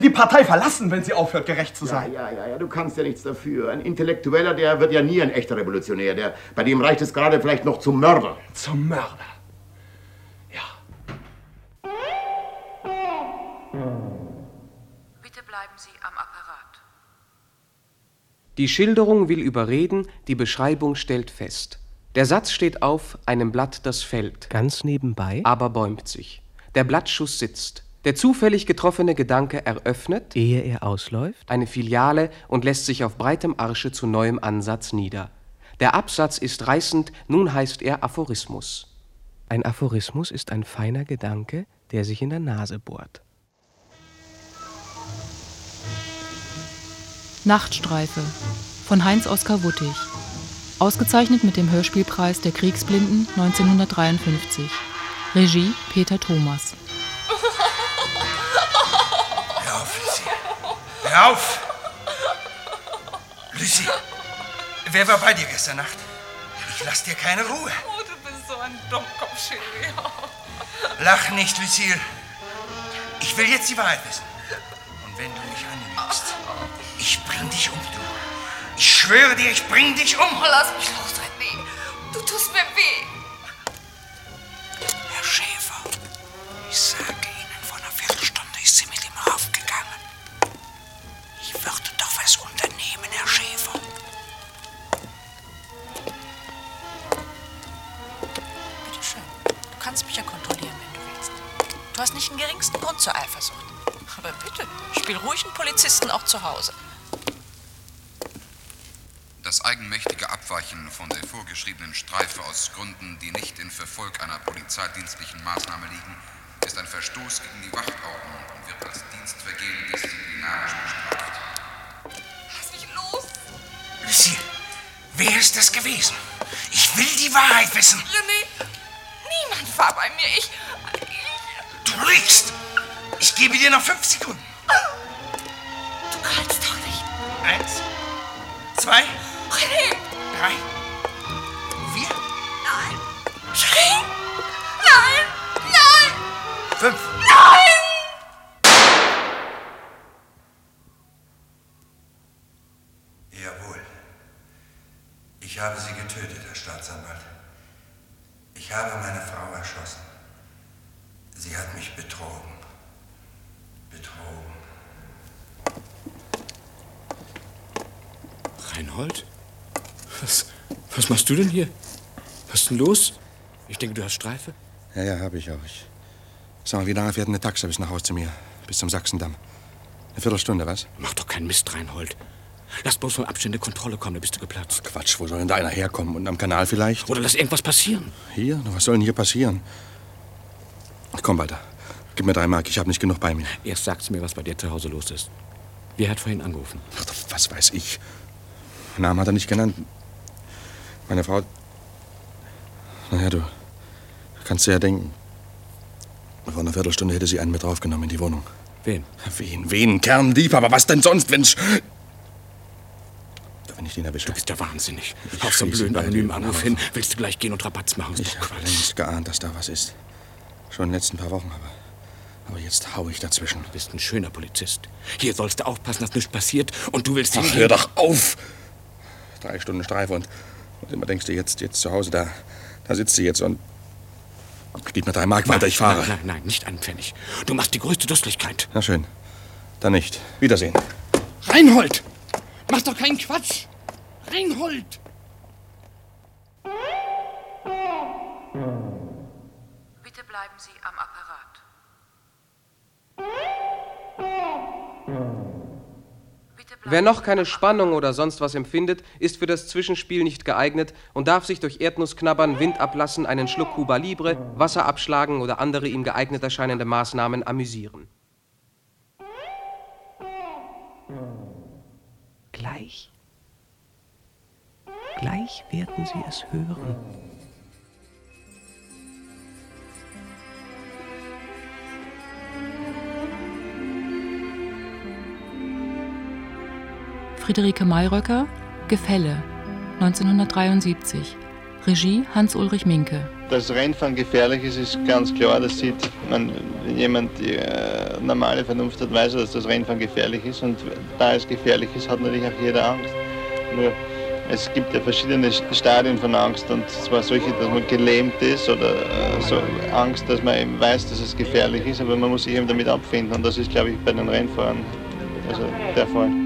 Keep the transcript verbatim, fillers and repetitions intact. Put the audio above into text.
die Partei verlassen, wenn sie aufhört, gerecht zu sein. Ja, ja, ja, ja, du kannst ja nichts dafür. Ein Intellektueller, der wird ja nie ein echter Revolutionär. Der, bei dem reicht es gerade vielleicht noch zum Mörder. Zum Mörder? Ja. Bitte bleiben Sie am Apparat. Die Schilderung will überreden, die Beschreibung stellt fest. Der Satz steht auf einem Blatt, das fällt. Ganz nebenbei? Aber bäumt sich. Der Blattschuss sitzt. Der zufällig getroffene Gedanke eröffnet, ehe er ausläuft, eine Filiale und lässt sich auf breitem Arsche zu neuem Ansatz nieder. Der Absatz ist reißend, nun heißt er Aphorismus. Ein Aphorismus ist ein feiner Gedanke, der sich in der Nase bohrt. Nachtstreife von Heinz-Oskar Wuttig. Ausgezeichnet mit dem Hörspielpreis der Kriegsblinden neunzehnhundertdreiundfünfzig. Regie Peter Thomas. Hör auf, Lucy. Hör auf! Lucy, wer war bei dir gestern Nacht? Ich lass dir keine Ruhe. Oh, du bist so ein Dummkopf, Chérie. Lach nicht, Lucille. Ich will jetzt die Wahrheit wissen. Und wenn du mich anlügst, ich bring dich um, du. Ich schwöre dir, ich bring dich um. Oh, lass mich los, René. Du tust mir weh. Herr Schäfer, ich sage Ihnen, vor einer Viertelstunde ist sie mit ihm raufgegangen. Ich würde doch was unternehmen, Herr Schäfer. Bitte schön. Du kannst mich ja kontrollieren, wenn du willst. Du hast nicht den geringsten Grund zur Eifersucht. Aber bitte, spiel ruhig einen Polizisten auch zu Hause. Das eigenmächtige Abweichen von der vorgeschriebenen Streife aus Gründen, die nicht in Verfolg einer polizeidienstlichen Maßnahme liegen, ist ein Verstoß gegen die Wachtordnung und wird als Dienstvergehen disziplinarisch bestraft. Lass mich los! Lucille, wer ist das gewesen? Ich will die Wahrheit wissen. René, niemand war bei mir. Ich... ich... Du lügst! Ich gebe dir noch fünf Sekunden. Du kannst doch nicht. Eins, zwei... René! Drei. Vier. Nein! René! Nein! Nein! Fünf. Nein! Jawohl. Ich habe sie getötet, Herr Staatsanwalt. Ich habe meine Frau erschossen. Sie hat mich betrogen. Betrogen. Reinhold? Was, was machst du denn hier? Was ist denn los? Ich denke, du hast Streife? Ja, ja, habe ich auch. Ich sag mal, wie lange fährt denn der Taxi bis nach Hause zu mir? Bis zum Sachsendamm? Eine Viertelstunde, was? Mach doch keinen Mist, Reinhold. Lass bloß vom Abstand der Kontrolle kommen, dann bist du geplatzt. Quatsch, wo soll denn da einer herkommen? Und am Kanal vielleicht? Oder lass irgendwas passieren. Hier? Was soll denn hier passieren? Komm, Walter. Gib mir drei Mark, ich habe nicht genug bei mir. Erst sagst du mir, was bei dir zu Hause los ist. Wer hat vorhin angerufen? Ach, was weiß ich. Namen hat er nicht genannt. Meine Frau... Naja, du kannst dir ja denken. Vor einer Viertelstunde hätte sie einen mit draufgenommen in die Wohnung. Wen? Wen? Wen? Kerndieb, aber was denn sonst, wenn's... Wenn ich den erwische. Du bist ja wahnsinnig. Auf so einen blöden anonymen Anruf hin willst du gleich gehen und Rabatz machen. Ich habe längst geahnt, dass da was ist. Schon in den letzten paar Wochen, aber... Aber jetzt hau ich dazwischen. Du bist ein schöner Polizist. Hier sollst du aufpassen, dass nichts passiert. Und du willst... Ach, hör doch auf! Drei Stunden Streife und, und immer denkst du, jetzt, jetzt zu Hause, da, da sitzt sie jetzt und... Gib mir drei Mark weiter, ich fahre. Nein, nein, nein, nicht einen Pfennig. Du machst die größte Dusseligkeit. Na schön. Dann nicht. Wiedersehen. Reinhold! Mach doch keinen Quatsch! Reinhold! Bitte bleiben Sie am Apparat. Wer noch keine Spannung oder sonst was empfindet, ist für das Zwischenspiel nicht geeignet und darf sich durch Erdnussknabbern, Wind ablassen, einen Schluck Cuba Libre, Wasser abschlagen oder andere ihm geeignet erscheinende Maßnahmen amüsieren. Gleich, gleich werden Sie es hören. Friederike Mayröcker, Gefälle, neunzehnhundertdreiundsiebzig. Regie Hans-Ulrich Minke. Dass Rennfahren gefährlich ist, ist ganz klar. Das sieht man wenn jemand die äh, normale Vernunft hat, weiß er, dass das Rennfahren gefährlich ist. Und da es gefährlich ist, hat natürlich auch jeder Angst. Nur es gibt ja verschiedene Stadien von Angst, und zwar solche, dass man gelähmt ist, oder äh, so Angst, dass man eben weiß, dass es gefährlich ist, aber man muss sich eben damit abfinden, und das ist, glaube ich, bei den Rennfahrern also der Fall.